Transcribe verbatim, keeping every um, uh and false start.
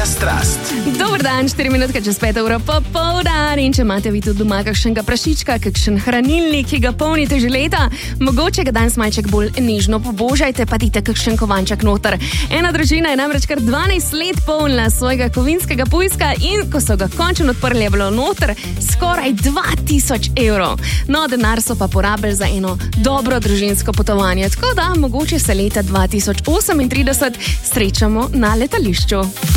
strast. Dober dan, štiri minutke čez peta ura popoldan. In če imate vi tudi doma kakšnega prašička, kakšen hranilnik, ki ga polnite že leta, mogoče ga danes malček bolj nežno pobožajte, pa dite kakšen kovanček noter. Ena družina je namreč kar dvanajst let polnila svojega kovinskega pujska in ko so ga končno odprli, je bilo noter skoraj dva tisoč evrov. No, denar so pa porabili za eno dobro družinsko potovanje, tako da mogoče se leta dva tisoč osemintrideset srečamo na letališču.